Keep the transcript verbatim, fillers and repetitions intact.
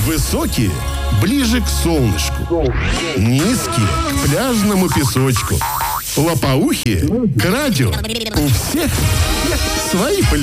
Высокие – ближе к солнышку. Низкие – к пляжному песочку. Лопоухие – к радио. У всех свои полюбования.